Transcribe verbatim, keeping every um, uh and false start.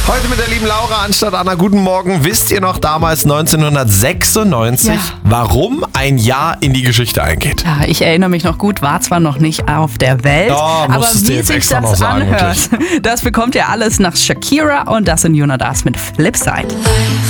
Heute mit der lieben Laura anstatt Anna. Guten Morgen. Wisst ihr noch damals neunzehnhundertsechsundneunzig, Ja. warum ein Jahr in die Geschichte eingeht? Ja, ich erinnere mich noch gut, war zwar noch nicht auf der Welt, Oh, aber musstest du wie jetzt sich extra das noch sagen, anhört, das bekommt ihr alles nach Shakira und das in Jonas mit Flipside.